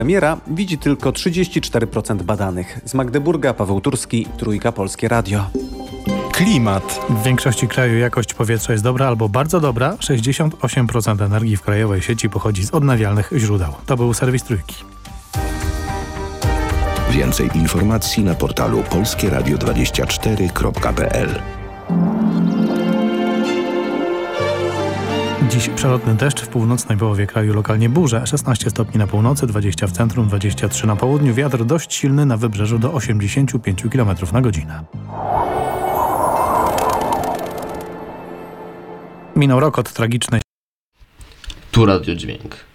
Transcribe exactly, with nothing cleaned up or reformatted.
Premiera widzi tylko trzydzieści cztery procent badanych. Z Magdeburga Paweł Turski, Trójka Polskie Radio. Klimat. W większości kraju jakość powietrza jest dobra albo bardzo dobra. sześćdziesiąt osiem procent energii w krajowej sieci pochodzi z odnawialnych źródeł. To był serwis Trójki. Więcej informacji na portalu polskie radio dwadzieścia cztery kropka p l. Dziś przelotny deszcz w północnej połowie kraju, lokalnie burze. szesnaście stopni na północy, dwadzieścia w centrum, dwadzieścia trzy na południu. Wiatr dość silny na wybrzeżu do osiemdziesiąt pięć kilometrów na godzinę. Minął rok od tragicznej... Tu Radio Dźwięk.